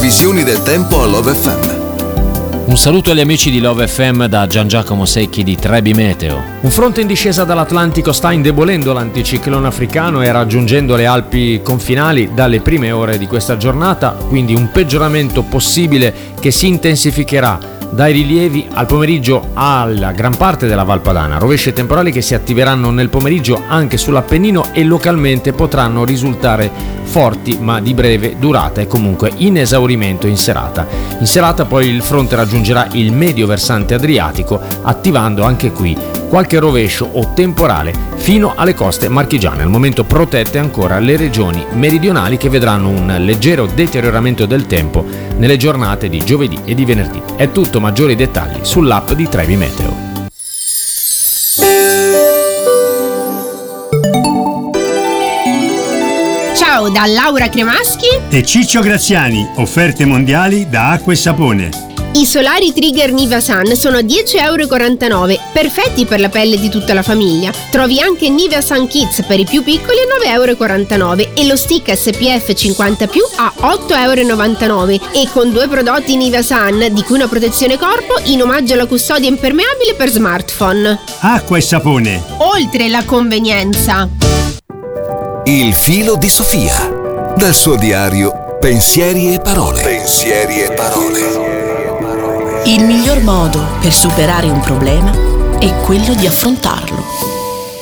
previsioni del tempo a Love FM. Un saluto agli amici di Love FM da Gian Giacomo Secchi di Trebi Meteo. Un fronte in discesa dall'Atlantico sta indebolendo l'anticiclone africano e raggiungendo le Alpi confinali dalle prime ore di questa giornata, quindi un peggioramento possibile che si intensificherà dai rilievi al pomeriggio alla gran parte della Val Padana. Rovesci temporali che si attiveranno nel pomeriggio anche sull'Appennino e localmente potranno risultare forti ma di breve durata e comunque in esaurimento in serata. In serata poi il fronte raggiungerà il medio versante adriatico, attivando anche qui qualche rovescio o temporale fino alle coste marchigiane. Al momento protette ancora le regioni meridionali che vedranno un leggero deterioramento del tempo nelle giornate di giovedì e di venerdì. È tutto, maggiori dettagli sull'app di Trebi Meteo. Ciao da Laura Cremaschi e Ciccio Graziani, offerte mondiali da Acqua e Sapone. I solari Trigger Nivea Sun sono 10,49€, perfetti per la pelle di tutta la famiglia. Trovi anche Nivea Sun Kids per i più piccoli a 9,49€ e lo stick SPF 50+ a 8,99€ e con 2 prodotti Nivea Sun, di cui una protezione corpo, in omaggio alla custodia impermeabile per smartphone. Acqua e Sapone. Oltre la convenienza. Il filo di Sofia. Dal suo diario Pensieri e parole. Pensieri e parole. Il miglior modo per superare un problema è quello di affrontarlo.